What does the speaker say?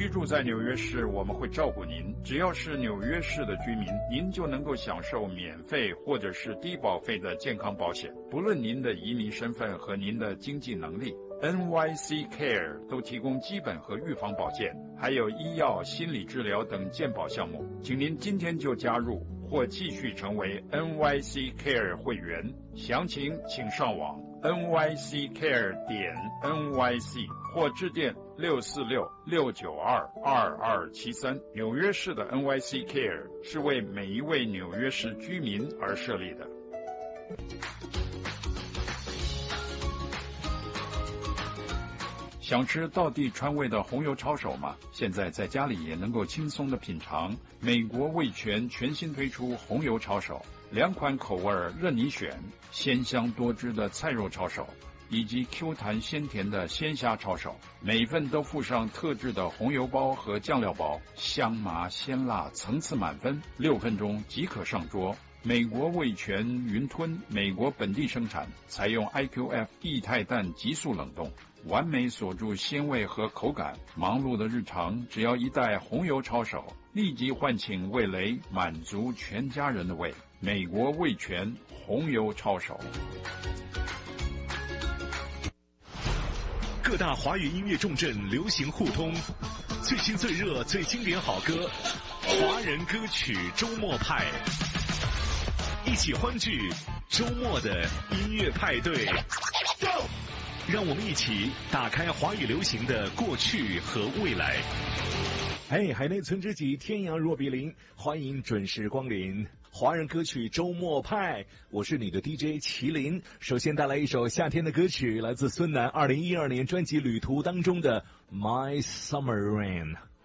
居住在纽约市，我们会照顾您。只要是纽约市的居民，您就能够享受免费或者是低保费的健康保险，不论您的移民身份和您的经济能力。NYC Care 都提供基本和预防保健，还有医药、心理治疗等健保项目。请您今天就加入或继续成为 NYC Care 会员，详情请上网 nyccare.nyc 或致电646-692-2273。纽约市的 NYC Care 是为每一位纽约市居民而设立的。想吃道地川味的红油抄手吗？现在在家里也能够轻松的品尝。美国味全全新推出红油抄手，2款口味任你选，鲜香多汁的菜肉抄手以及 Q 弹鲜甜的鲜虾抄手，每份都附上特制的红油包和酱料包，香麻鲜辣，层次满分，6分钟即可上桌。美国味全云吞，美国本地生产，采用 IQF 液态氮急速冷冻，完美锁住鲜味和口感。忙碌的日常，只要一袋红油抄手，立即唤醒味蕾，满足全家人的胃。美国味全红油抄手。 各大华语音乐重镇流行互通，最新最热最经典好歌，华人歌曲周末派，一起欢聚周末的音乐派对。让我们一起打开华语流行的过去和未来。 嘿，海内存知己，天涯若比邻，欢迎准时光临华人歌曲周末派，我是你的 DJ 麒麟。首先带来一首夏天的歌曲，来自孙楠2012年专辑旅途当中的 My Summer Rain。